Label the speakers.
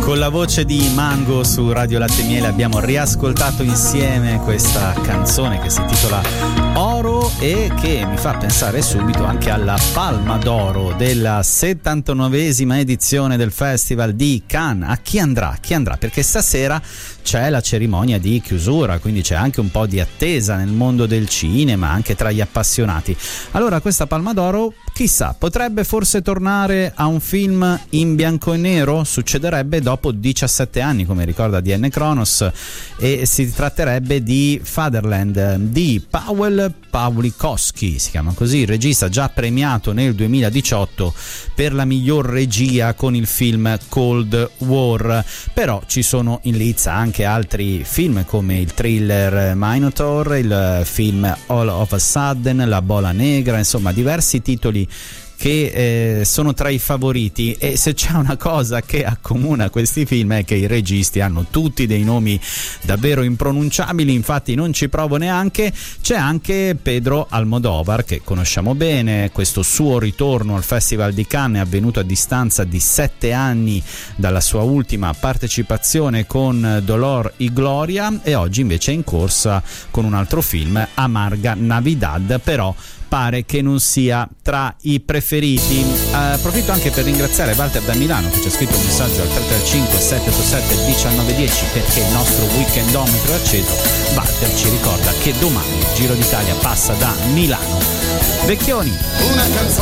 Speaker 1: Con la voce di Mango su Radio Latte e Miele abbiamo riascoltato insieme questa canzone che si intitola Oro e che mi fa pensare subito anche alla Palma d'Oro della 79esima edizione del Festival di Cannes. A chi andrà? Chi andrà? Perché stasera c'è la cerimonia di chiusura, quindi c'è anche un po' di attesa nel mondo del cinema, anche tra gli appassionati. Allora questa Palma d'Oro, chissà, potrebbe forse tornare a un film in bianco e nero? Succederebbe dopo 17 anni, come ricorda DN Kronos, e si tratterebbe di Fatherland di Paweł Pawlikowski, si chiama così, regista già premiato nel 2018 per la miglior regia con il film Cold War. Però ci sono in lizza anche altri film come il thriller Minotaur, il film All of a Sudden, La Bola Negra, insomma diversi titoli che sono tra i favoriti. E se c'è una cosa che accomuna questi film è che i registi hanno tutti dei nomi davvero impronunciabili, infatti non ci provo neanche. C'è anche Pedro Almodóvar, che conosciamo bene, questo suo ritorno al Festival di Cannes è avvenuto a distanza di 7 anni dalla sua ultima partecipazione con Dolor y Gloria, e oggi invece è in corsa con un altro film, Amarga Navidad, però pare che non sia tra i preferiti. Approfitto anche per ringraziare Walter da Milano, che ci ha scritto un messaggio al 335 787 1910 perché il nostro weekendometro è acceso. Walter ci ricorda che domani il Giro d'Italia passa da Milano. Vecchioni,
Speaker 2: una canzone